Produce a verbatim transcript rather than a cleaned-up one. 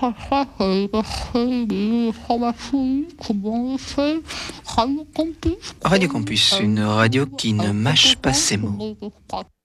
ça, ça, c'est passer des informations, comment on fait, Radio Campus. Radio Campus, une radio qui ne mâche pas ses mots.